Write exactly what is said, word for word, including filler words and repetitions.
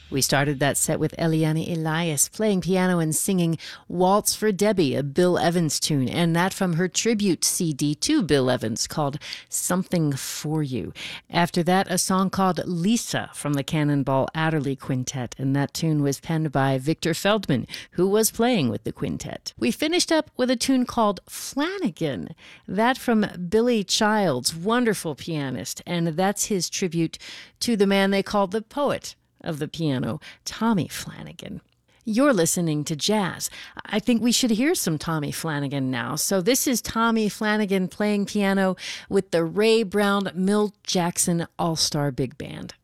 We started that set with Eliana Elias playing piano and singing Waltz for Debbie, a Bill Evans tune, and that from her tribute C D to Bill Evans called Something For You. After that, a song called Lisa from the Cannonball Adderley Quintet, and that tune was penned by Victor Feldman, who was playing with the quintet. We finished up with a tune called Flanagan, that from Billy Childs, wonderful pianist, and that's his tribute to the man they called the poet of the piano, Tommy Flanagan. You're listening to jazz. I think we should hear some Tommy Flanagan now. So this is Tommy Flanagan playing piano with the Ray Brown Milt Jackson All-Star Big Band.